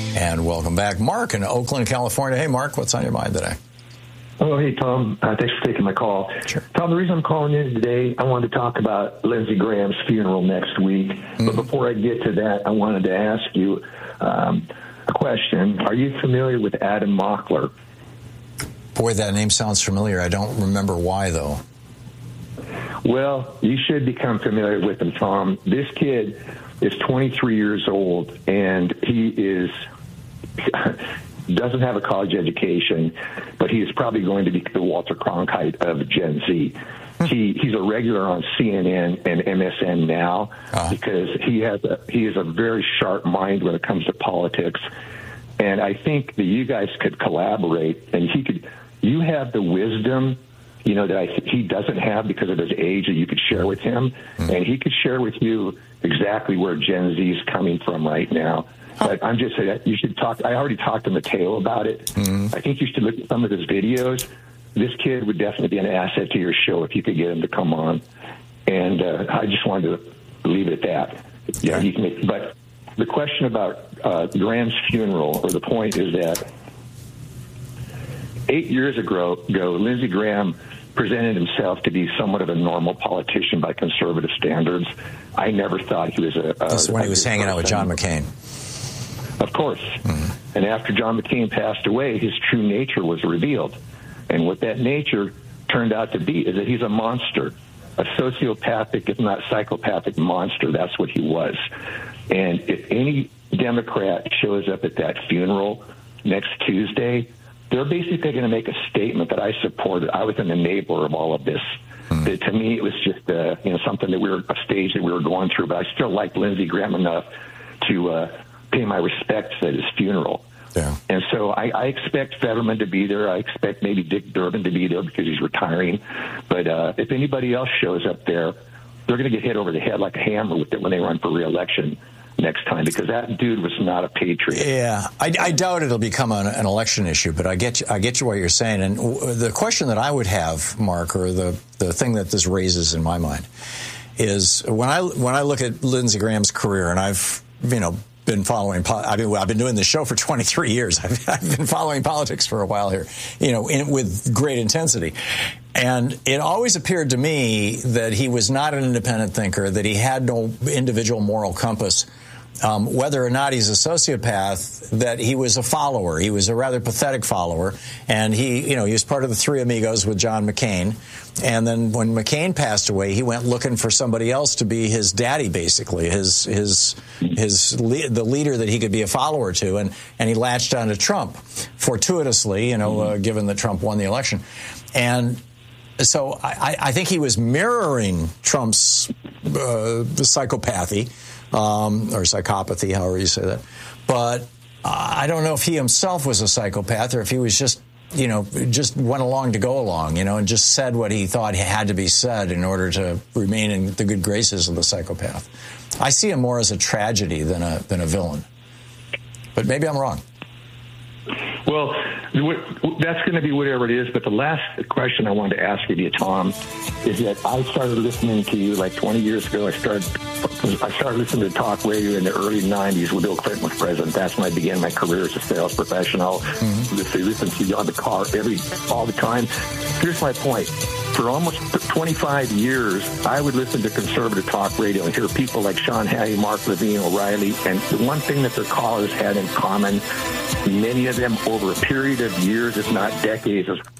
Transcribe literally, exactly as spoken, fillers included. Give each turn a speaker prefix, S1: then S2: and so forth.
S1: And welcome back, Mark in Oakland, California. Hey, Mark, what's on your mind today?
S2: Oh, hey, Tom. Uh, thanks for taking my call.
S1: Sure.
S2: Tom, the reason I'm calling in today, I wanted to talk about Lindsey Graham's funeral next week. Mm-hmm. But before I get to that, I wanted to ask you um, a question. Are you familiar with Adam Mockler?
S1: Boy, that name sounds familiar. I don't remember why, though.
S2: Well, you should become familiar with him, Tom. This kid is twenty-three years old, and he is doesn't have a college education, but he is probably going to be the Walter Cronkite of Gen Z. He he's a regular on C N N and M S N now uh-huh. because he has a, he has a very sharp mind when it comes to politics, and I think that you guys could collaborate, and he could. You have the wisdom, you know, that I th- he doesn't have because of his age that you could share with him, mm-hmm. and he could share with you exactly where Gen Z is coming from right now. But I'm just saying that you should talk. I already talked to Mateo about it. Mm-hmm. I think you should look at some of his videos. This kid would definitely be an asset to your show if you could get him to come on. And uh, I just wanted to leave it at that. Yeah, you can make, but the question about uh, Graham's funeral, or the point is that eight years ago, ago, Lindsey Graham presented himself to be somewhat of a normal politician by conservative standards. I never thought he was a... a
S1: That's when he was hanging out with John McCain.
S2: Of course. Mm-hmm. And after John McCain passed away, his true nature was revealed. And what that nature turned out to be is that he's a monster, a sociopathic, if not psychopathic monster. That's what he was. And if any Democrat shows up at that funeral next Tuesday, they're basically going to make a statement that I supported. I was an enabler of all of this. Mm-hmm. That, to me, it was just uh, you know something that we were, a stage that we were going through. But I still liked Lindsey Graham enough to uh, pay my respects at his funeral.
S1: Yeah.
S2: And so I, I expect Fetterman to be there. I expect maybe Dick Durbin to be there because he's retiring. But uh, if anybody else shows up there, they're going to get hit over the head like a hammer with it when they run for re-election next time, because that dude was not a patriot.
S1: Yeah, I, I doubt it'll become an, an election issue, but I get you, I get you what you're saying. And w- the question that I would have, Mark, or the, the thing that this raises in my mind, is when I when I look at Lindsey Graham's career, and I've you know been following. I mean, I've been doing this show for twenty-three years. I've, I've been following politics for a while here, you know, in, with great intensity. And it always appeared to me that he was not an independent thinker, that he had no individual moral compass. Um, whether or not he's a sociopath, that he was a follower. He was a rather pathetic follower. And he, you know, he was part of the Three Amigos with John McCain. And then when McCain passed away, he went looking for somebody else to be his daddy, basically, his, his, his, le- the leader that he could be a follower to. And, and he latched onto Trump, fortuitously, you know, uh, given that Trump won the election. And so I, I think he was mirroring Trump's uh, psychopathy. Um, or psychopathy, however you say that. But uh, I don't know if he himself was a psychopath or if he was just, you know, just went along to go along, you know, and just said what he thought had to be said in order to remain in the good graces of the psychopath. I see him more as a tragedy than a than a villain. But maybe I'm wrong.
S2: Well, that's going to be whatever it is. But the last question I wanted to ask you, Tom, is that I started listening to you like twenty years ago. I started I started listening to talk radio in the early nineties when Bill Clinton was president. That's when I began my career as a sales professional. Mm-hmm. Listen to you on the car every all the time. Here's my point. For almost twenty-five years, I would listen to conservative talk radio and hear people like Sean Hannity, Mark Levine, O'Reilly, and the one thing that their callers had in common, many of them over a period of years, if not decades,